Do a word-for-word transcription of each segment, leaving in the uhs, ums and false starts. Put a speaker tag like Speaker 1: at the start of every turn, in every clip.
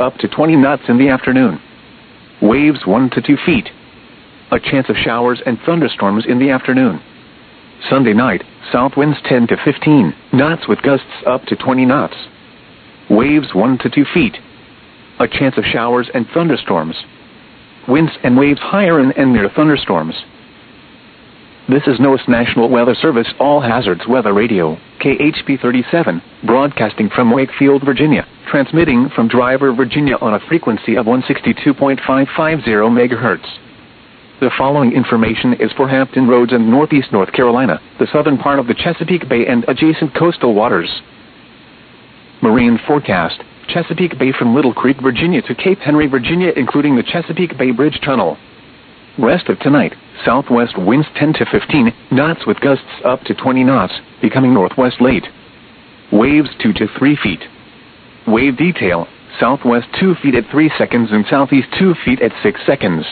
Speaker 1: up to twenty knots in the afternoon. Waves one to two feet. A chance of showers and thunderstorms in the afternoon. Sunday night, south winds ten to fifteen knots with gusts up to twenty knots. Waves one to two feet. A chance of showers and thunderstorms. Winds and waves higher in and near thunderstorms. This is NOAA's National Weather Service All Hazards Weather Radio, K H P thirty-seven, broadcasting from Wakefield, Virginia, transmitting from Driver, Virginia on a frequency of one sixty-two point five five zero megahertz. The following information is for Hampton Roads and Northeast North Carolina, the southern part of the Chesapeake Bay and adjacent coastal waters. Marine forecast: Chesapeake Bay from Little Creek, Virginia to Cape Henry, Virginia, including the Chesapeake Bay Bridge Tunnel. Rest of tonight, southwest winds ten to fifteen knots with gusts up to twenty knots, becoming northwest late. Waves two to three feet. Wave detail: southwest two feet at three seconds and southeast two feet at six seconds.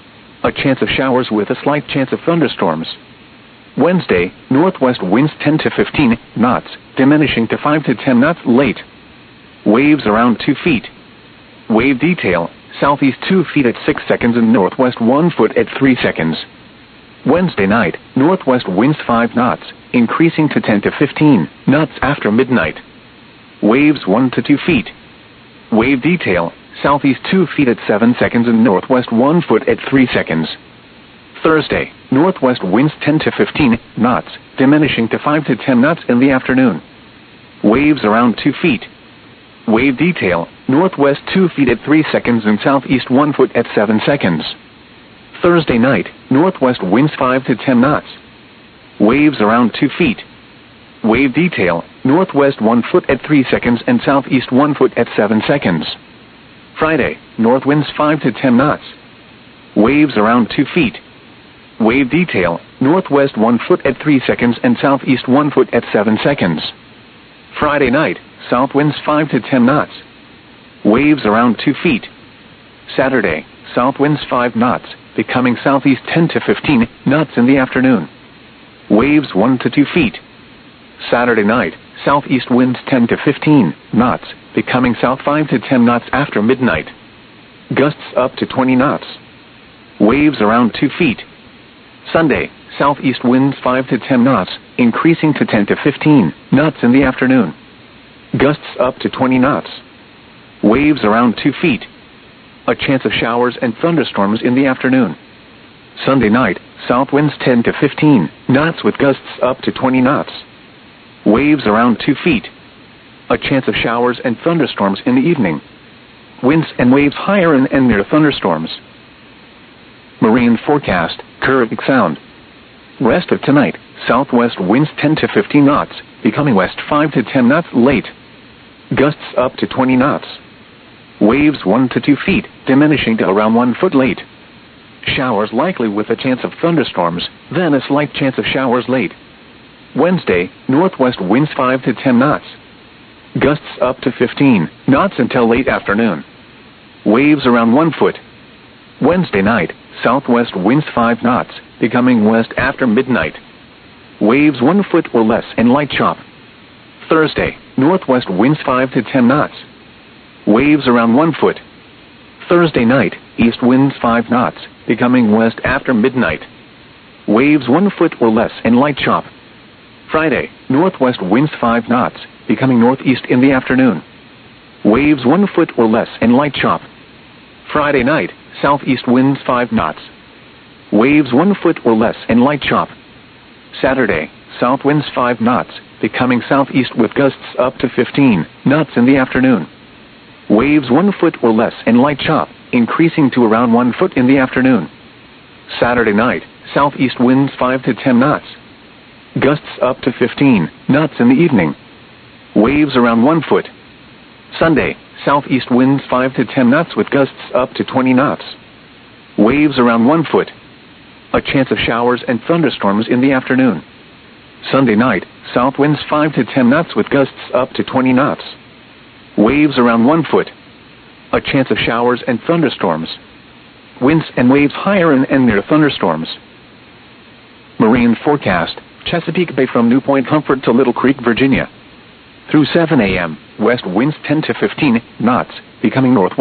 Speaker 1: A chance of showers with a slight chance of thunderstorms. Wednesday, northwest winds ten to fifteen knots, diminishing to five to ten knots late. Waves around two feet. Wave detail: southeast two feet at six seconds and northwest one foot at three seconds. Wednesday night, northwest winds five knots, increasing to ten to fifteen knots after midnight. Waves one to two feet. Wave detail: southeast two feet at seven seconds and northwest one foot at three seconds. Thursday, northwest winds ten to fifteen knots, diminishing to five to ten knots in the afternoon. Waves around two feet. Wave detail: northwest two feet at three seconds and southeast one foot at seven seconds. Thursday night, northwest winds five to ten knots. Waves around two feet. Wave detail: northwest one foot at three seconds and southeast one foot at seven seconds. Friday, north winds five to ten knots. Waves around two feet. Wave detail: northwest one foot at three seconds and southeast one foot at seven seconds. Friday night, south winds five to ten knots. Waves around two feet. Saturday, south winds five knots, becoming southeast ten to fifteen knots in the afternoon. Waves one to two feet. Saturday night, southeast winds ten to fifteen knots, becoming south five to ten knots after midnight. Gusts up to twenty knots. Waves around two feet. Sunday, southeast winds five to ten knots, increasing to ten to fifteen knots in the afternoon. Gusts up to twenty knots. Waves around two feet. A chance of showers and thunderstorms in the afternoon. Sunday night, south winds ten to fifteen knots with gusts up to twenty knots. Waves around two feet. A chance of showers and thunderstorms in the evening. Winds and waves higher in and near thunderstorms. Marine forecast: Caribbean Sound. Rest of tonight, southwest winds ten to fifteen knots, becoming west five to ten knots late. Gusts up to twenty knots. Waves one to two feet, diminishing to around one foot late. Showers likely with a chance of thunderstorms, then a slight chance of showers late. Wednesday, northwest winds five to ten knots. Gusts up to fifteen knots until late afternoon. Waves around one foot. Wednesday night, southwest winds five knots, becoming west after midnight. Waves one foot or less and light chop. Thursday, northwest winds five to ten knots. Waves around one foot. Thursday night, east winds five knots, becoming west after midnight. Waves one foot or less and light chop. Friday, northwest winds five knots, becoming northeast in the afternoon. Waves one foot or less and light chop. Friday night, southeast winds five knots. Waves one foot or less and light chop. Saturday, south winds five knots, becoming southeast with gusts up to fifteen knots in the afternoon. Waves one foot or less and light chop, increasing to around one foot in the afternoon. Saturday night, southeast winds five to ten knots. Gusts up to fifteen knots in the evening. Waves around one foot. Sunday, southeast winds five to ten knots with gusts up to twenty knots. Waves around one foot. A chance of showers and thunderstorms in the afternoon. Sunday night, south winds five to ten knots with gusts up to twenty knots. Waves around one foot. A chance of showers and thunderstorms. Winds and waves higher in and near thunderstorms. Marine forecast: Chesapeake Bay from New Point Comfort to Little Creek, Virginia. Through seven a m, west winds ten to fifteen knots, becoming northwest.